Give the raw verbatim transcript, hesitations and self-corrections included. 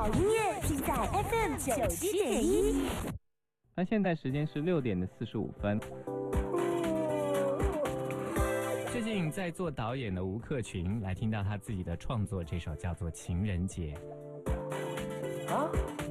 好音乐尽在 F M 九七点一。 那现在时间是六点的四十五分。最近在做导演的吴克群来听到他自己的创作，这首叫做《情人节》。 啊。